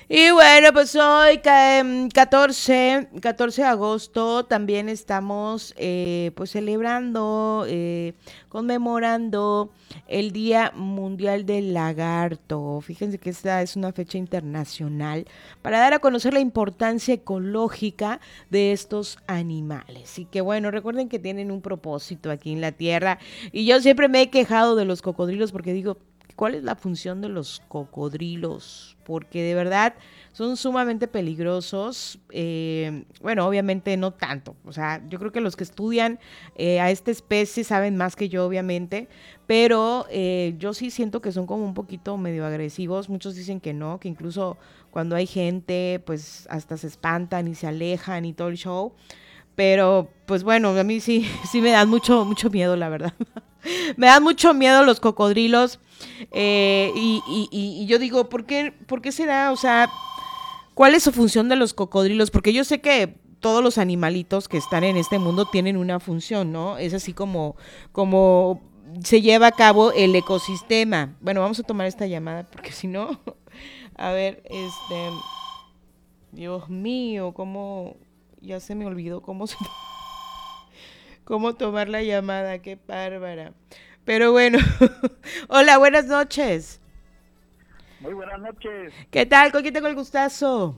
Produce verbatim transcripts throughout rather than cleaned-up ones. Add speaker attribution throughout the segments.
Speaker 1: Y bueno, pues hoy ca- catorce, catorce de agosto también estamos eh, pues celebrando, eh, conmemorando el Día Mundial del Lagarto. Fíjense que esta es una fecha internacional para dar a conocer la importancia ecológica de estos animales. Y que bueno, recuerden que tienen un propósito aquí en la Tierra. Y yo siempre me he quejado de los cocodrilos porque digo, ¿cuál es la función de los cocodrilos? Porque de verdad son sumamente peligrosos. Eh, bueno, obviamente no tanto. O sea, yo creo que los que estudian eh, a esta especie saben más que yo, obviamente. Pero eh, yo sí siento que son como un poquito medio agresivos. Muchos dicen que no, que incluso cuando hay gente, pues hasta se espantan y se alejan y todo el show. Pero, pues bueno, a mí sí, sí me dan mucho, mucho miedo, la verdad. Me dan mucho miedo los cocodrilos. Eh, y, y, y, y yo digo, ¿por qué, ¿por qué será? O sea, ¿cuál es su función de los cocodrilos? Porque yo sé que todos los animalitos que están en este mundo tienen una función, ¿no? Es así como, como se lleva a cabo el ecosistema. Bueno, vamos a tomar esta llamada porque si no, a ver, este, Dios mío, cómo, ya se me olvidó cómo se, cómo tomar la llamada, qué bárbara. Pero bueno, hola, buenas noches.
Speaker 2: Muy buenas noches.
Speaker 1: ¿Qué tal? ¿Con quién tengo el gustazo?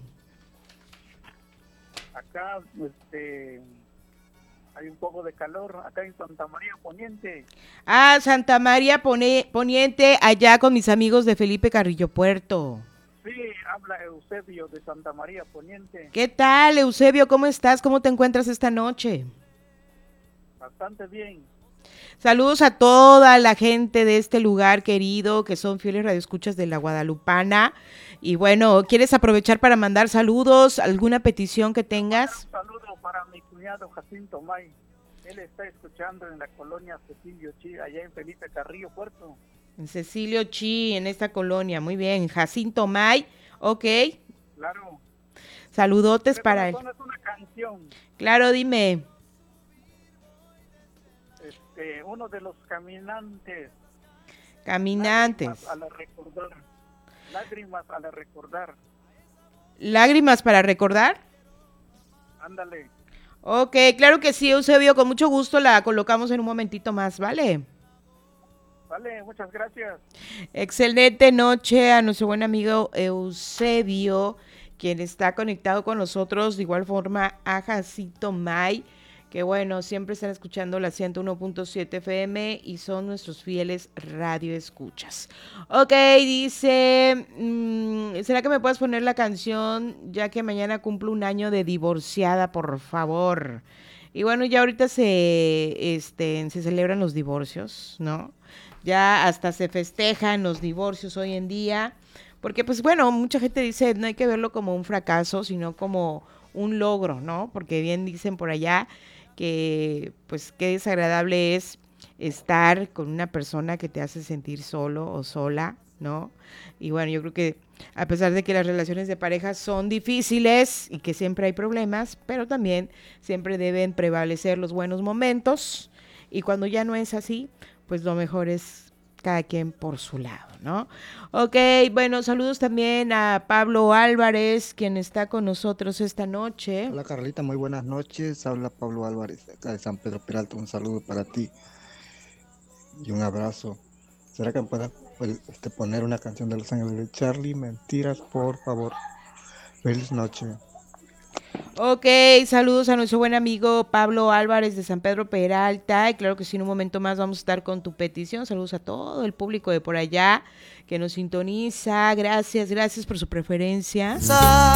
Speaker 2: Acá este, hay un poco de calor, acá en Santa María Poniente.
Speaker 1: Ah, Santa María Pone- Poniente, allá con mis amigos de Felipe Carrillo Puerto.
Speaker 2: Sí, habla Eusebio de Santa María Poniente.
Speaker 1: ¿Qué tal, Eusebio? ¿Cómo estás? ¿Cómo te encuentras esta noche?
Speaker 2: Bastante bien.
Speaker 1: Saludos a toda la gente de este lugar querido, que son fieles radioescuchas de la Guadalupana. Y bueno, ¿quieres aprovechar para mandar saludos? ¿Alguna petición que
Speaker 2: Quiero mandar
Speaker 1: tengas?
Speaker 2: un saludo para mi cuñado Jacinto May. Él está escuchando en la colonia Cecilio Chi, allá en Felipe Carrillo Puerto.
Speaker 1: En Cecilio Chi, en esta colonia. Muy bien. Jacinto May. Ok.
Speaker 2: Claro.
Speaker 1: Saludotes
Speaker 2: ¿Quieres que
Speaker 1: para
Speaker 2: me
Speaker 1: él.
Speaker 2: pongas una canción?
Speaker 1: Claro, dime.
Speaker 2: Este, uno de los caminantes. Lágrimas
Speaker 1: Caminantes.
Speaker 2: al recordar. Lágrimas al recordar.
Speaker 1: ¿Lágrimas para recordar?
Speaker 2: Ándale.
Speaker 1: Ok, claro que sí, Eusebio, con mucho gusto la colocamos en un momentito más, ¿vale?
Speaker 2: Vale, muchas gracias.
Speaker 1: Excelente noche a nuestro buen amigo Eusebio, quien está conectado con nosotros, de igual forma a Jacito May, que bueno, siempre están escuchando la ciento uno punto siete F M y son nuestros fieles radioescuchas. Ok, dice, mmm, ¿será que me puedes poner la canción ya que mañana cumplo un año de divorciada, por favor? Y bueno, ya ahorita se, este, se celebran los divorcios, ¿no? Ya hasta se festejan los divorcios hoy en día, porque pues bueno, mucha gente dice, no hay que verlo como un fracaso, sino como un logro, ¿no? Porque bien dicen por allá que pues qué desagradable es estar con una persona que te hace sentir solo o sola, ¿no? Y bueno, yo creo que a pesar de que las relaciones de pareja son difíciles y que siempre hay problemas, pero también siempre deben prevalecer los buenos momentos y cuando ya no es así, pues lo mejor es cada quien por su lado, ¿no? Ok, bueno, saludos también a Pablo Álvarez, quien está con nosotros esta noche.
Speaker 3: Hola Carlita, muy buenas noches. Habla Pablo Álvarez, de acá de San Pedro Peralta. Un saludo para ti y un abrazo. ¿Será que me puedas pues, este, poner una canción de Los Ángeles de Charlie? Mentiras, por favor. Feliz noche.
Speaker 1: Ok, saludos a nuestro buen amigo Pablo Álvarez de San Pedro Peralta. Y claro que sí, en un momento más vamos a estar con tu petición. Saludos a todo el público de por allá que nos sintoniza. Gracias, gracias por su preferencia.